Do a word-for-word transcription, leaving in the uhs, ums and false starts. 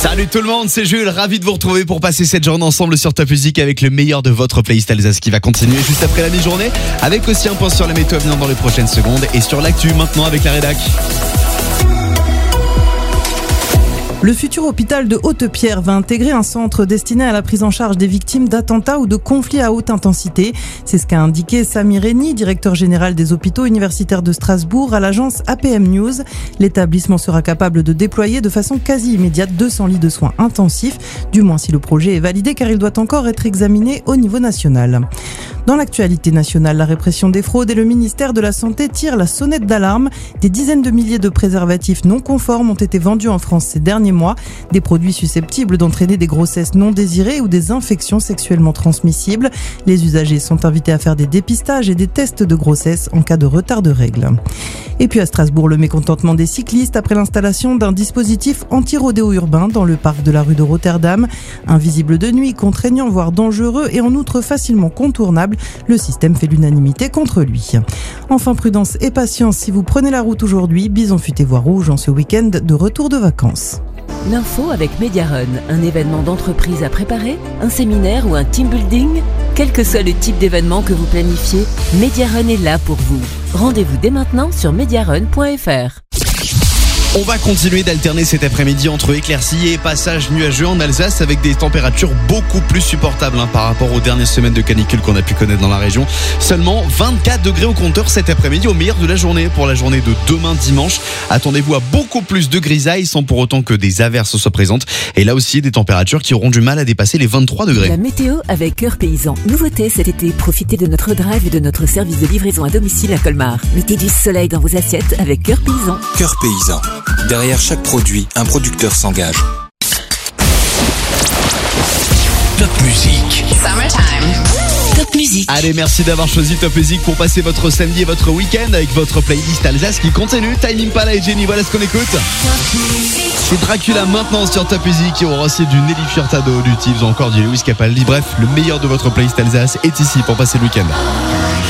Salut tout le monde, c'est Jules, ravi de vous retrouver pour passer cette journée ensemble sur Top Music avec le meilleur de votre playlist Alsace qui va continuer juste après la mi-journée, avec aussi un point sur la météo à venir dans les prochaines secondes et sur l'actu maintenant avec la rédac. Le futur hôpital de Haute-Pierre va intégrer un centre destiné à la prise en charge des victimes d'attentats ou de conflits à haute intensité. C'est ce qu'a indiqué Sami Reni, directeur général des hôpitaux universitaires de Strasbourg, à l'agence A P M News. L'établissement sera capable de déployer de façon quasi immédiate deux cents lits de soins intensifs, du moins si le projet est validé car il doit encore être examiné au niveau national. Dans l'actualité nationale, la répression des fraudes et le ministère de la Santé tirent la sonnette d'alarme. Des dizaines de milliers de préservatifs non conformes ont été vendus en France ces derniers mois. Des produits susceptibles d'entraîner des grossesses non désirées ou des infections sexuellement transmissibles. Les usagers sont invités à faire des dépistages et des tests de grossesse en cas de retard de règles. Et puis à Strasbourg, le mécontentement des cyclistes après l'installation d'un dispositif anti-rodéo urbain dans le parc de la rue de Rotterdam. Invisible de nuit, contraignant voire dangereux et en outre facilement contournable, le système fait l'unanimité contre lui. Enfin, prudence et patience si vous prenez la route aujourd'hui. Bison futé voie rouge en ce week-end de retour de vacances. L'info avec Mediarun, un événement d'entreprise à préparer, un séminaire ou un team building. Quel que soit le type d'événement que vous planifiez, Mediarun est là pour vous. Rendez-vous dès maintenant sur mediarun point f r. On va continuer d'alterner cet après-midi entre éclaircies et passages nuageux en Alsace avec des températures beaucoup plus supportables hein, par rapport aux dernières semaines de canicule qu'on a pu connaître dans la région. Seulement vingt-quatre degrés au compteur cet après-midi au meilleur de la journée. Pour la journée de demain dimanche, attendez-vous à beaucoup plus de grisailles sans pour autant que des averses soient présentes. Et là aussi des températures qui auront du mal à dépasser les vingt-trois degrés. La météo avec Cœur Paysan. Nouveauté cet été, profitez de notre drive et de notre service de livraison à domicile à Colmar. Mettez du soleil dans vos assiettes avec Cœur Paysan. Cœur Paysan. Derrière chaque produit, un producteur s'engage. Top Music. Summertime. Top Music. Allez, merci d'avoir choisi Top Music pour passer votre samedi et votre week-end avec votre playlist Alsace qui continue. Time Impala et Jenny, voilà ce qu'on écoute. C'est Dracula maintenant sur Top Music et on aura aussi du Nelly Furtado, du Tibbs ou encore du Lewis Capaldi. Bref, le meilleur de votre playlist Alsace est ici pour passer le week-end.